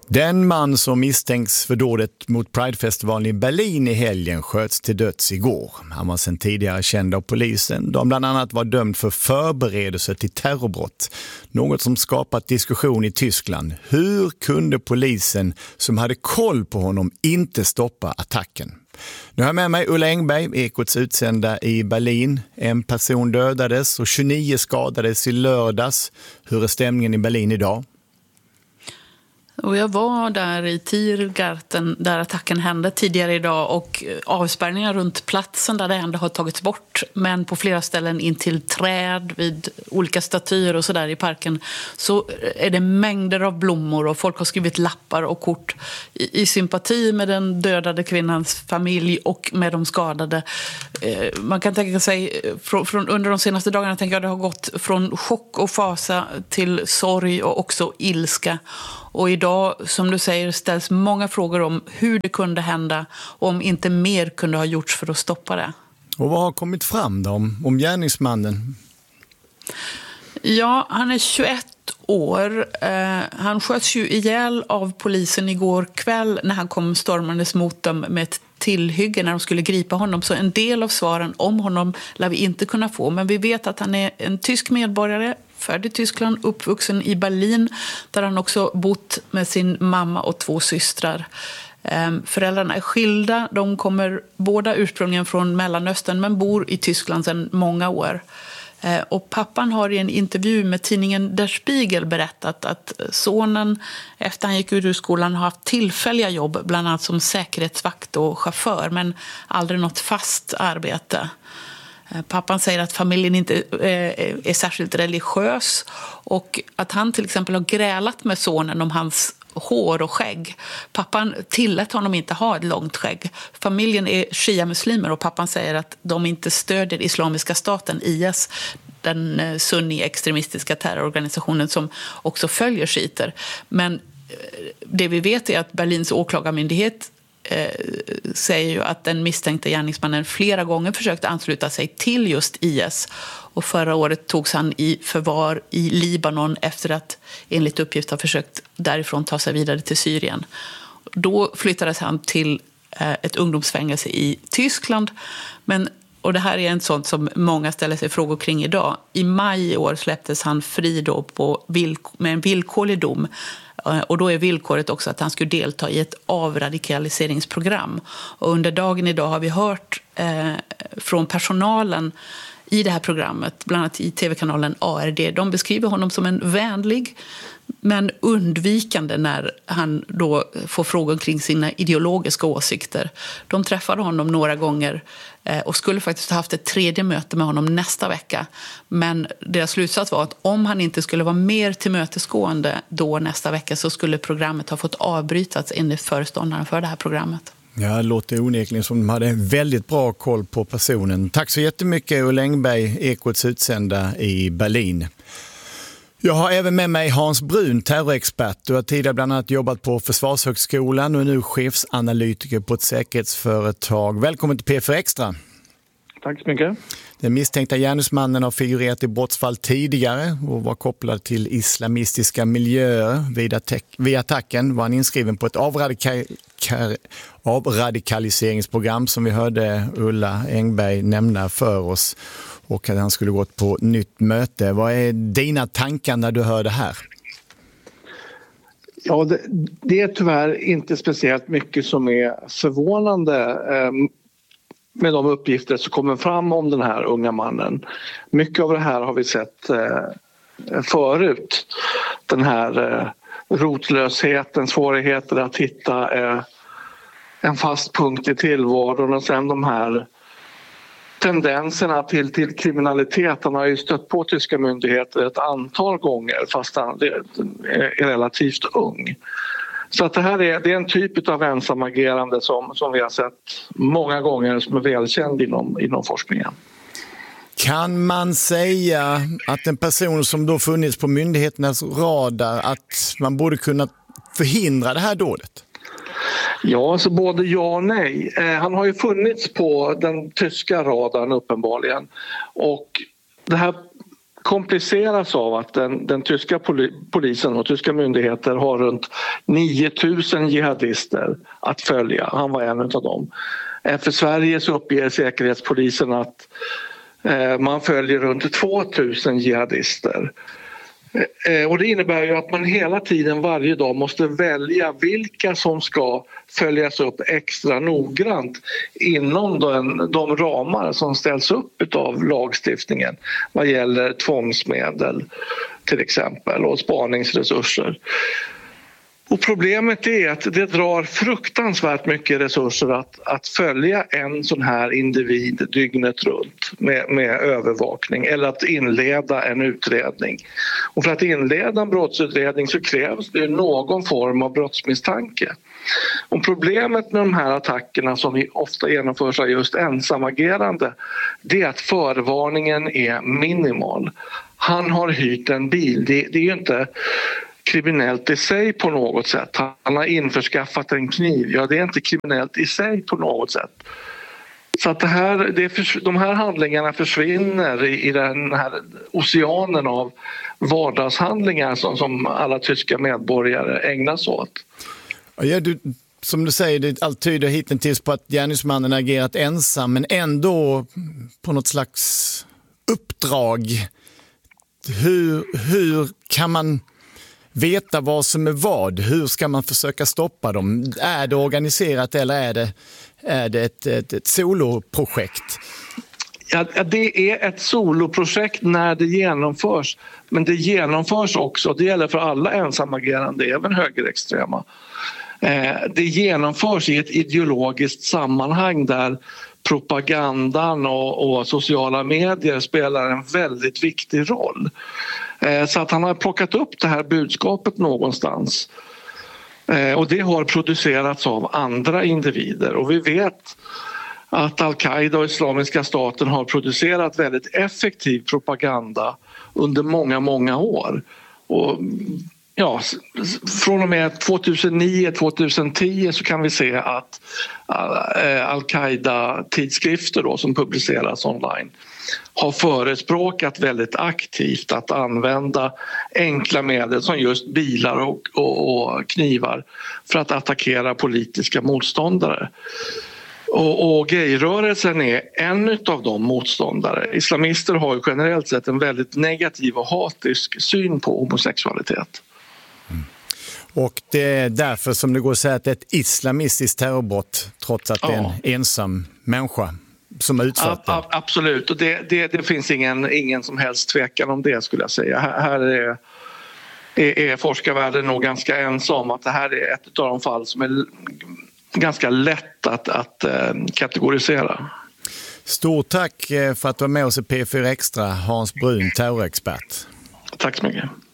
Den man som misstänks för dådet mot Pridefestivalen i Berlin i helgen sköts till döds igår. Han var sedan tidigare känd av polisen. De bland annat var dömd för förberedelse till terrorbrott. Något som skapat diskussion i Tyskland. Hur kunde polisen som hade koll på honom inte stoppa attacken? Nu har jag med mig Ulla Engberg, Ekots utsända i Berlin. En person dödades och 29 skadades i lördags. Hur är stämningen i Berlin idag? Och jag var där i Tiergarten där attacken hände tidigare idag och avspärrningar runt platsen där det ändå har tagits bort. Men på flera ställen in till träd, vid olika statyer och sådär i parken så är det mängder av blommor och folk har skrivit lappar och kort i sympati med den dödade kvinnans familj och med de skadade. Man kan tänka sig, under de senaste dagarna tänker jag det har gått från chock och fasa till sorg och också ilska. Och idag, som du säger, ställs många frågor om hur det kunde hända och om inte mer kunde ha gjorts för att stoppa det. Och vad har kommit fram då om gärningsmannen? Ja, han är 21 år. Han sköts ju ihjäl av polisen igår kväll när han kom stormandes mot dem med ett tillhygge när de skulle gripa honom. Så en del av svaren om honom lär vi inte kunna få. Men vi vet att han är en tysk medborgare, född i Tyskland, uppvuxen i Berlin där han också bott med sin mamma och 2 systrar. Föräldrarna är skilda, de kommer båda ursprungligen från Mellanöstern men bor i Tyskland sedan många år. Och pappan har i en intervju med tidningen Der Spiegel berättat att sonen efter han gick ut ur skolan har haft tillfälliga jobb, bland annat som säkerhetsvakt och chaufför, men aldrig något fast arbete. Pappan säger att familjen inte är särskilt religiös och att han till exempel har grälat med sonen om hans hår och skägg. Pappan tillät honom inte ha ett långt skägg. Familjen är shia-muslimer och pappan säger att de inte stödjer Islamiska staten, IS, den sunni-extremistiska terrororganisationen som också följer shiiter. Men det vi vet är att Berlins åklagarmyndighet säger ju att den misstänkte gärningsmannen flera gånger försökte ansluta sig till just IS. Och förra året togs han i förvar i Libanon efter att enligt uppgift ha försökt därifrån ta sig vidare till Syrien. Då flyttades han till ett ungdomsfängelse i Tyskland. Och det här är en sånt som många ställer sig frågor kring idag. I maj i år släpptes han fri då med en villkorlig dom. Och då är villkoret också att han skulle delta i ett avradikaliseringsprogram. Och under dagen idag har vi hört från personalen i det här programmet, bland annat i tv-kanalen ARD. De beskriver honom som en vänlig men undvikande när han då får frågor kring sina ideologiska åsikter. De träffade honom några gånger och skulle faktiskt ha haft ett 3:e möte med honom nästa vecka. Men deras slutsats var att om han inte skulle vara mer tillmötesgående då nästa vecka så skulle programmet ha fått avbrytas enligt föreståndaren för det här programmet. Ja, det låter onekligen som de hade väldigt bra koll på personen. Tack så jättemycket Ulla Engberg, Ekots utsända i Berlin. Jag har även med mig Hans Brun, terrorexpert. Du har tidigare bland annat jobbat på Försvarshögskolan och är nu chefsanalytiker på ett säkerhetsföretag. Välkommen till P4 Extra. Tack så mycket. Den misstänkta gärningsmannen har figurerat i brottsfall tidigare och var kopplad till islamistiska miljöer. Vid attacken var han inskriven på ett avradikaliseringsprogram som vi hörde Ulla Engberg nämna för oss och att han skulle gått på nytt möte. Vad är dina tankar när du hör det här? Ja, det är tyvärr inte speciellt mycket som är förvånande med de uppgifter som kommer fram om den här unga mannen. Mycket av det här har vi sett förut. Den här rotlösheten, svårigheter att hitta en fast punkt i tillvaron och sen de här tendenserna till kriminalitet. Han har ju stött på tyska myndigheter ett antal gånger fast han är relativt ung. Så att det här är en typ av ensamagerande som vi har sett många gånger som är välkänd inom forskningen. Kan man säga att en person som då funnits på myndigheternas radar att man borde kunna förhindra det här dådet? Ja, så både ja och nej. Han har ju funnits på den tyska radarn uppenbarligen och det här kompliceras av att den tyska polisen och tyska myndigheter har runt 9000 jihadister att följa. Han var en av dem. För Sverige så uppger Säkerhetspolisen att man följer runt 2000 jihadister. Och det innebär ju att man hela tiden varje dag måste välja vilka som ska följas upp extra noggrant inom de ramar som ställs upp av lagstiftningen vad gäller tvångsmedel till exempel och spaningsresurser. Och problemet är att det drar fruktansvärt mycket resurser att följa en sån här individ dygnet runt med övervakning eller att inleda en utredning. Och för att inleda en brottsutredning så krävs det någon form av brottsmisstanke. Och problemet med de här attackerna som ofta genomförs av just ensamagerande, det är att förvarningen är minimal. Han har hyrt en bil, det är ju inte kriminellt i sig på något sätt. Han har införskaffat en kniv. Ja, det är inte kriminellt i sig på något sätt. Så att de här handlingarna försvinner i den här oceanen av vardagshandlingar som alla tyska medborgare ägnas åt. Ja, som du säger, allt tyder hittills på att gärningsmannen agerat ensam men ändå på något slags uppdrag. Hur kan man veta vad som är vad? Hur ska man försöka stoppa dem? Är det organiserat eller är det ett soloprojekt? Ja, det är ett soloprojekt när det genomförs. Men det genomförs också, det gäller för alla ensamagerande, även högerextrema. Det genomförs i ett ideologiskt sammanhang där propagandan och sociala medier spelar en väldigt viktig roll. Så att han har plockat upp det här budskapet någonstans. Och det har producerats av andra individer. Och vi vet att Al-Qaida och Islamiska staten har producerat väldigt effektiv propaganda under många år. Och ja, från och med 2009-2010 så kan vi se att Al-Qaida-tidskrifter då, som publiceras online har förespråkat väldigt aktivt att använda enkla medel som just bilar och knivar för att attackera politiska motståndare. Och gayrörelsen är en av de motståndare. Islamister har ju generellt sett en väldigt negativ och hatisk syn på homosexualitet. Och det är därför som det går att säga att det är ett islamistiskt terrorbrott trots att det är en ensam människa som är utsatt. Absolut, och det finns ingen som helst tvekan om det skulle jag säga. Här är forskarvärlden nog ganska ensam att det här är ett av de fall som är ganska lätt att kategorisera. Stort tack för att du var med oss i P4 Extra, Hans Brun, terrorexpert. Tack så mycket.